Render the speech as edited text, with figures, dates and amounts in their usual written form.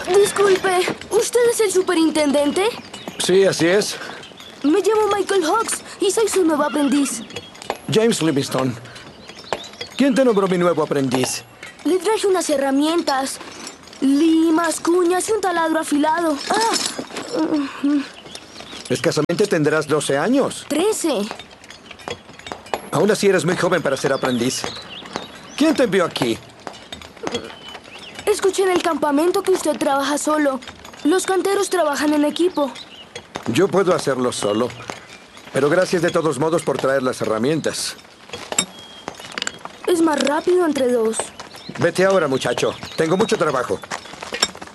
Disculpe, ¿usted es el superintendente? Sí, así es. Me llamo Michael Hawks y soy su nuevo aprendiz. James Livingstone. ¿Quién te nombró mi nuevo aprendiz? Le traje unas herramientas. Limas, cuñas y un taladro afilado. Escasamente tendrás 12 años. 13. Aún así eres muy joven para ser aprendiz. ¿Quién te envió aquí? Escuché en el campamento que usted trabaja solo. Los canteros trabajan en equipo. Yo puedo hacerlo solo. Pero gracias de todos modos por traer las herramientas. Es más rápido entre dos. Vete ahora, muchacho. Tengo mucho trabajo.